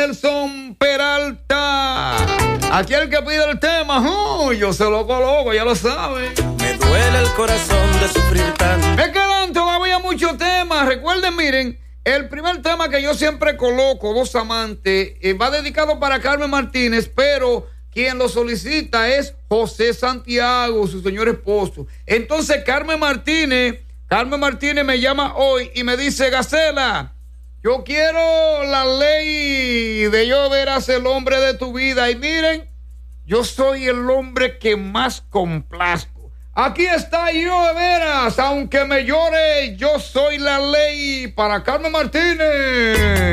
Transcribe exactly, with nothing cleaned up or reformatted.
Nelson Peralta. Aquí el que pide el tema, uh, yo se lo coloco, ya lo saben. Me duele el corazón de sufrir tanto. Me quedan todavía muchos temas. Recuerden, miren, el primer tema que yo siempre coloco, Dos Amantes, eh, va dedicado para Carmen Martínez, pero quien lo solicita es José Santiago, su señor esposo. Entonces, Carmen Martínez, Carmen Martínez me llama hoy y me dice, Gacela, yo quiero la ley de yo verás el hombre de tu vida. Y miren, yo soy el hombre que más complazco. Aquí está yo, de veras, aunque me llore, yo soy la ley para Carmen Martínez.